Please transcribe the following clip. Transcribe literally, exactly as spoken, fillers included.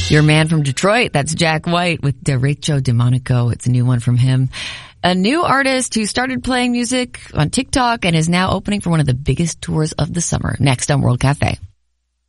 Your man from Detroit, that's Jack White with Derecho de Monaco. It's a new one from him. A new artist who started playing music on TikTok and is now opening for one of the biggest tours of the summer. Next on World Cafe.